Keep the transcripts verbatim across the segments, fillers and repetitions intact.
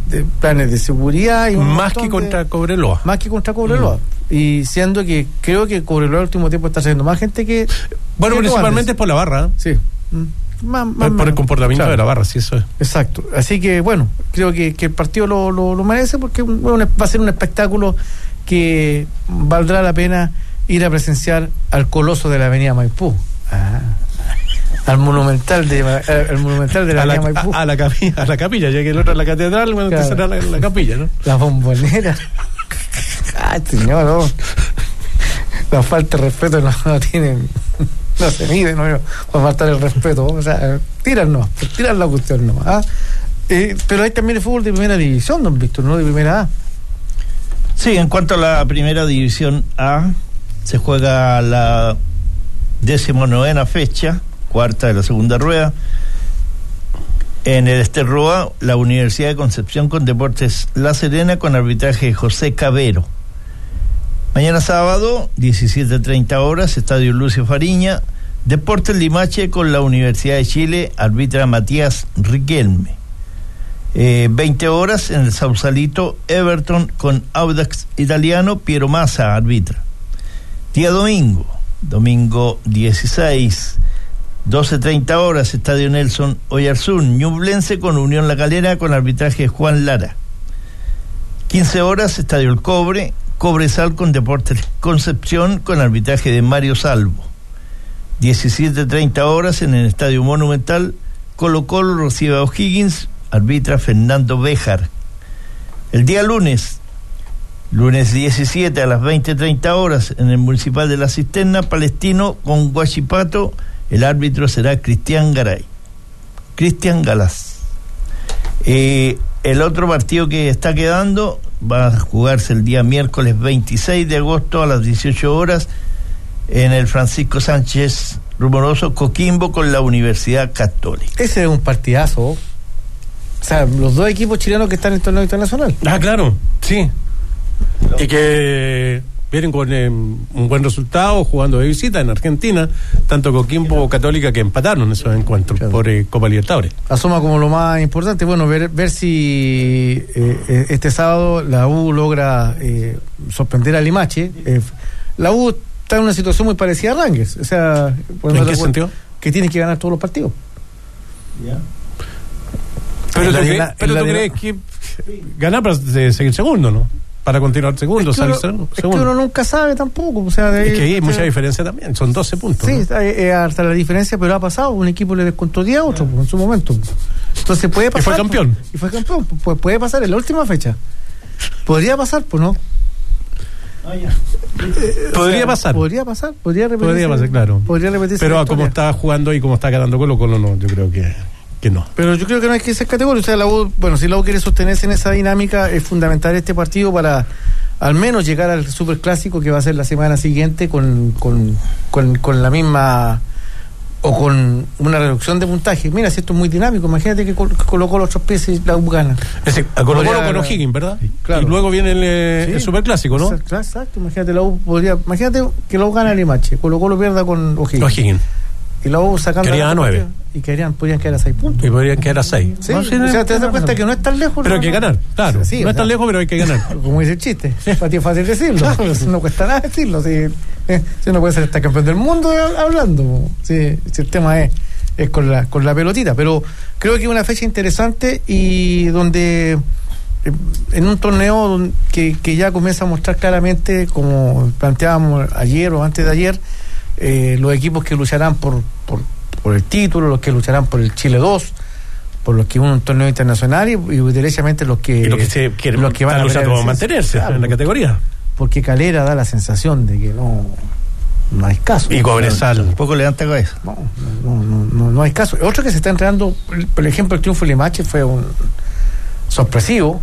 de planes de seguridad y un más que contra de, Cobreloa. Más que contra Cobreloa. Mm. Y siendo que creo que Cobreloa al último tiempo está trayendo más gente que... Bueno, que principalmente es por la barra. Sí. Mm. Más, más por menos. el comportamiento claro. de la barra, sí, eso es. Exacto. Así que, bueno, creo que, que el partido lo, lo, lo merece porque bueno, va a ser un espectáculo que valdrá la pena ir a presenciar al coloso de la avenida Maipú. Ah. Al monumental de al monumental de la, a la avenida Maipú. A, a la capilla, a la capilla, ya que el otro es la catedral, bueno, claro. será la, la capilla, ¿no? La bombonera. Ay, señor, no. La falta de respeto no, no tienen... No se mide, no va a faltar el respeto. O sea, tíranos, tiran la cuestión nomás. ¿Ah? Eh, pero hay también el fútbol de primera división, don Víctor, no de primera A. Sí, en cuanto a la primera división A, se juega la decimonovena fecha, cuarta de la segunda rueda. En el Esterroa, la Universidad de Concepción con Deportes La Serena con arbitraje de José Cabero. Mañana sábado, diecisiete treinta horas, Estadio Lucio Fariña, Deportes Limache con la Universidad de Chile, arbitra Matías Riquelme. Eh, veinte horas en el Sausalito, Everton con Audax Italiano, Piero Massa arbitra. Día domingo, domingo dieciséis, doce treinta horas, Estadio Nelson Oyarzún, Ñublense con Unión La Calera con arbitraje de Juan Lara. quince horas, Estadio El Cobre, Cobresal con Deportes Concepción con arbitraje de Mario Salvo. diecisiete treinta horas en el Estadio Monumental, Colo Colo recibe a O'Higgins, arbitra Fernando Béjar. El día lunes, lunes diecisiete a las veinte treinta horas en el Municipal de La Cisterna, Palestino con Huachipato, el árbitro será Cristian Garay. Cristian Galás. Eh, el otro partido que está quedando va a jugarse el día miércoles veintiséis de agosto a las dieciocho horas en el Francisco Sánchez Rumoroso, Coquimbo con la Universidad Católica. Ese es un partidazo. O sea, los dos equipos chilenos que están en el torneo internacional. Ah, claro, sí. Y que vienen con eh, un buen resultado jugando de visita en Argentina, tanto Coquimbo o Católica que empataron esos encuentros claro. por eh, Copa Libertadores. Asoma como lo más importante, bueno, ver ver si eh, este sábado la U logra eh, sorprender a Limache. Eh, la U está en una situación muy parecida a Rangers, o sea, ¿en qué sentido? Que tiene que ganar todos los partidos. Ya. Pero, tú, crees, la, pero tú crees que ganar para seguir segundo, ¿no? Para continuar segundo, es que, uno, segundo. Es que uno nunca sabe tampoco. O sea, de, es que ahí hay o mucha sea, diferencia también, son doce puntos. Sí, ¿no? es hasta la diferencia, pero ha pasado. Un equipo le descontó diez a otro en su momento. Entonces puede pasar. Y fue campeón. Pues, y fue campeón. Pues puede pasar en la última fecha. Podría pasar, pues no. Ah, ya. Eh, podría o sea, pasar. Podría pasar, podría repetirse. Podría pasar, claro. Podría repetirse. Pero como está jugando y como está ganando Colo Colo, no, yo creo que. que no. Pero yo creo que no hay que ser categórico. O sea, la U, bueno, si la U quiere sostenerse en esa dinámica, es fundamental este partido para al menos llegar al superclásico que va a ser la semana siguiente con, con, con, con la misma o con una reducción de puntaje. Mira, si esto es muy dinámico, imagínate que colocó los otros pies y la U gana. Ese, Colo Colo con O'Higgins, ¿verdad? Sí, claro. Y luego viene el, eh, sí, el superclásico, ¿no? Exacto, exacto, imagínate la U podría, imagínate que la U gana el Limache, Colo Colo pierda con O'Higgins. O'Higgins. Y la U sacando quedarían a nueve y quedarían, podrían quedar a seis puntos y podrían quedar a seis sí, no, sí, o sea, te das cuenta que no es tan lejos pero hay que ganar, claro, sí, no es tan lejos pero hay que ganar como dice el chiste, para ti es fácil decirlo no cuesta nada decirlo si, eh, si uno puede ser hasta campeón del mundo hablando si, si el tema es, es con la con la pelotita, pero creo que es una fecha interesante y donde eh, en un torneo que, que ya comienza a mostrar claramente como planteábamos ayer o antes de ayer Eh, los equipos que lucharán por, por por el título, los que lucharán por el Chile dos, por los que van a un torneo internacional y, y derechamente los que, y lo que, se, que los que van a luchar por mantenerse claro, en la categoría, porque Calera da la sensación de que no no hay caso y Cobresal un poco levanta cabeza no no, no, no, no hay caso. Otro que se está entrenando, por ejemplo el triunfo de Limache fue un sorpresivo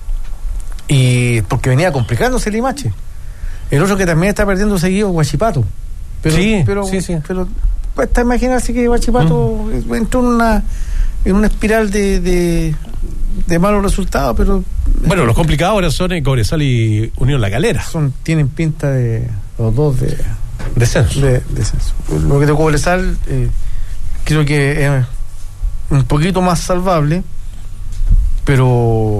y porque venía complicándose Limache. El otro que también está perdiendo seguido Huachipato. Pero, sí, pero, sí, sí. pero cuesta imaginarse que Huachipato mm. entró en una en una espiral de, de, de malos resultados, pero bueno, los complicados ahora son en Cobresal y Unión La Calera. Son, tienen pinta de los dos de descenso. De, de descenso. Lo que de Cobresal eh, creo que es un poquito más salvable, pero